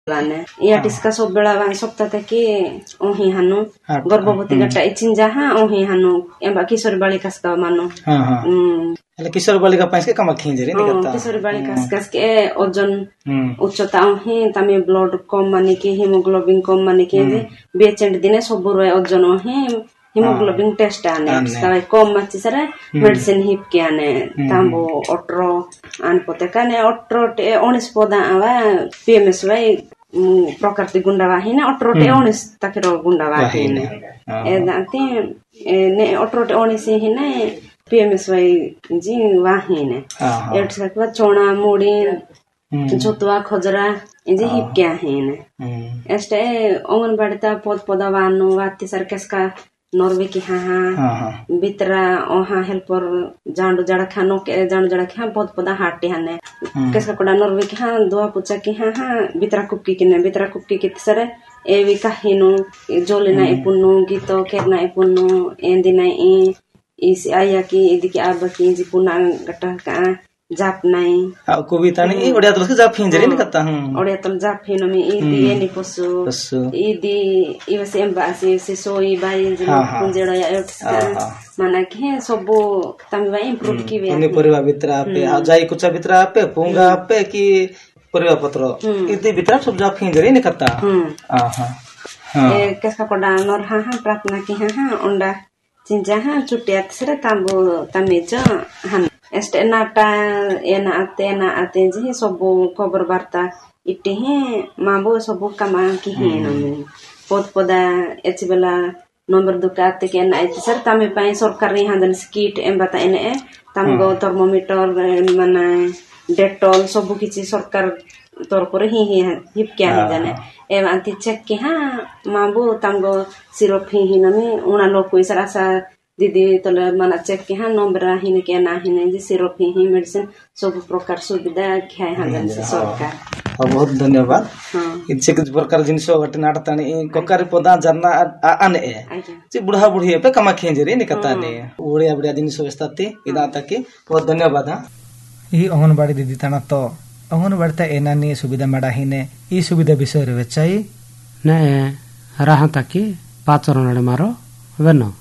याटिस्का सब बेला सप्ताह तक ओही हानु गर्भवती गटा इचिन जहा ओही हानु एबा किशोर बालिका का मानो किशोर बालिका पाइस के कमा खिंजरी नि करता किशोर बालिका के ओजन उच्चता ओही तमे ब्लड कम माने के हीमोग्लोबिन कम माने के बेचेंट दिने सब रोय ओजन ओही हीमोग्लोबिन टेस्ट आने सबै कम माछि सरे मेडिसिन हिप के आने तांबो 18 आन पते काने 18 19 पदा आवा पीएमएस वाई प्रकृति गुंडावा हिने 18 19 तक गुंडावा हिने ए दाते ने 18 19 हिने पीएमएस वाई जी वाहिने एट सकवा चोणा मुड़ी छोटुआ खजरा जी हिप के हिने एस्टे अंगनबाड़ी ता पद पदवानो वाति सरकस का नॉर्वे की हाँ बितरा ओहा हेल्पर जांडू जड़ा खानो के जांडू जड़ा के हाँ बहुत पदा हाटे हने कैसा कोड़ा नॉर्वे की हाँ दुआ पूछा की हाँ बितरा कुप्की के सरे एवी काहिनो जोले ना इपुन्नु गीतो केरना इपुन्नु एंदी ना इस आया की इदी की आबा की जी पुना गटा का जाप नाई कविता ने ओडिया तल जाप फिंजरी नि कता ओडिया तल जाप फिनो में इदी एनी पसु इदी इवसे एम्बासी से सोई बाई जे पुंजेडा या माना के सबो तमे इम्प्रूव की वे नि परिवार भित्र आपे जाई कुचा भित्र आपे पुंगा आपे की परिवार पत्र इदी भित्र सब जाप फिंजरी नि कता ए केसका कोडा नर हां प्रार्थना की हां अंडा चिंजा हां चुटिया तसरे तांबो तमेज हां एस्टे नाटा एना आते जी सबो खबर वार्ता इटे हे माबो सबो कमा की हे नमे पदा एच बेला नंबर दुकाते के ना इते सर तमे पाए सरकार रे हांदन किट एम बता एने तमगो थर्मोमीटर माने डेटॉल सबो किछि सरकार तोर पर ही हिप क्या है जाने एम अंति चेक के हां माबो तमगो सिरप ही नमे उना लोग कोई सरासा दीदी तले माना चेक के हाँ नंबर हिने के ना हिने जी सिरप ही मेडिसिन सब प्रकार सुविधा खाए हां से सरकार बहुत धन्यवाद इच्छे कुछ प्रकार जिनिस गटे नाटतानी कोकारी पदा जरना आने जे बुढ़ा बुढ़ी पे कमा खेंजरी नि कताने ओड़िया बढ़िया जिनिस व्यवस्थाती इदा तक बहुत धन्यवाद ई अंगनबाड़ी दीदी ताना तो अंगनबाड़ी ता एनानी सुविधा माडा हिने ई सुविधा विषय रे वेचाई ने राहा ताकि पाचरण मारो वेनो